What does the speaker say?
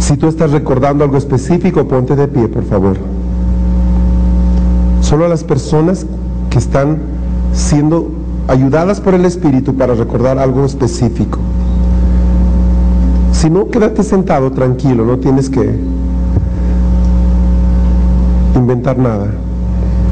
Si tú estás recordando algo específico, ponte de pie, por favor. Solo a las personas que están siendo ayudadas por el Espíritu para recordar algo específico. Si no, quédate sentado tranquilo, no tienes que inventar nada.